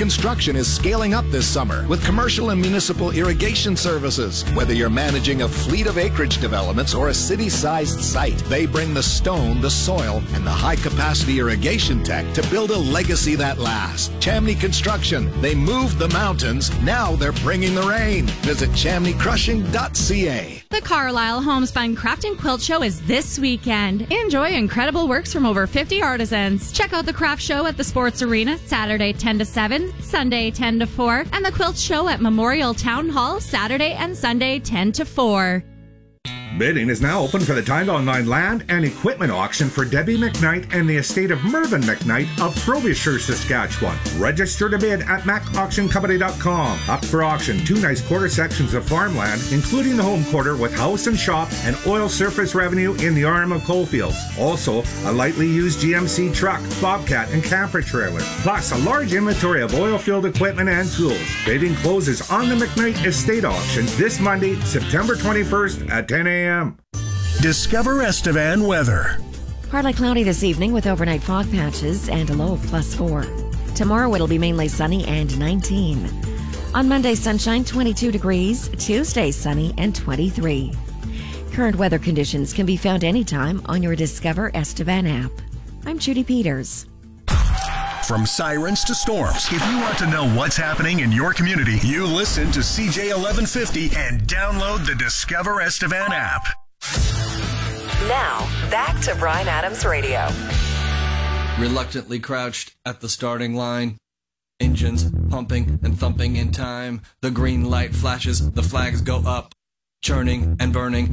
Construction is scaling up this summer with commercial and municipal irrigation services. Whether you're managing a fleet of acreage developments or a city-sized site, they bring the stone, the soil, and the high-capacity irrigation tech to build a legacy that lasts. Chamney Construction. They moved the mountains. Now they're bringing the rain. Visit chamneycrushing.ca. The Carlisle Homespun Craft and Quilt Show is this weekend. Enjoy incredible works from over 50 artisans. Check out the craft show at the Sports Arena Saturday 10 to 7, Sunday 10 to 4, and the Quilt Show at Memorial Town Hall Saturday and Sunday 10 to 4. Bidding is now open for the timed online land and equipment auction for Debbie McKnight and the estate of Mervyn McKnight of Frobisher, Saskatchewan. Register to bid at macauctioncompany.com. Up for auction 2 nice quarter sections of farmland, including the home quarter with house and shop and oil surface revenue in the Arm of Coalfields. Also, a lightly used GMC truck, bobcat, and camper trailer. Plus, a large inventory of oil-filled equipment and tools. Bidding closes on the McKnight Estate Auction this Monday, September 21st at 10 a.m. Discover Estevan weather. Partly cloudy this evening with overnight fog patches and a low of +4. Tomorrow it'll be mainly sunny and 19. On Monday, sunshine, 22 degrees. Tuesday, sunny and 23. Current weather conditions can be found anytime on your Discover Estevan app. I'm Judy Peters. From sirens to storms, if you want to know what's happening in your community, you listen to CJ 1150 and download the Discover Estevan app. Now, back to Bryan Adams Radio. Reluctantly crouched at the starting line. Engines pumping and thumping in time. The green light flashes, the flags go up. Churning and burning